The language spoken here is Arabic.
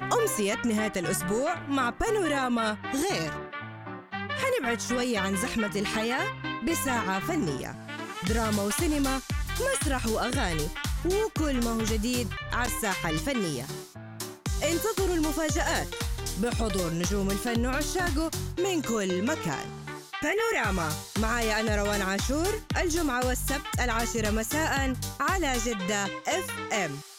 أمسية نهاية الأسبوع مع بانوراما غير. حنبعد شوية عن زحمة الحياة بساعة فنية، دراما وسينما، مسرح وأغاني، وكل ما هو جديد على الساحة الفنية. انتظروا المفاجآت بحضور نجوم الفن وعشاقه من كل مكان. بانوراما معايا أنا روان عاشور، الجمعة والسبت 10 مساء على جدة FM.